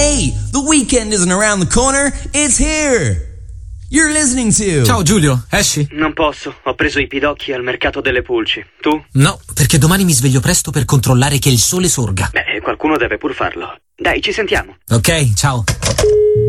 Hey, the weekend isn't around the corner, it's here! You're listening to... Ciao Giulio, esci? Non posso, ho preso i pidocchi al mercato delle pulci. Tu? No, perché domani mi sveglio presto per controllare che il sole sorga. Beh, qualcuno deve pur farlo. Dai, ci sentiamo. Ok, ciao.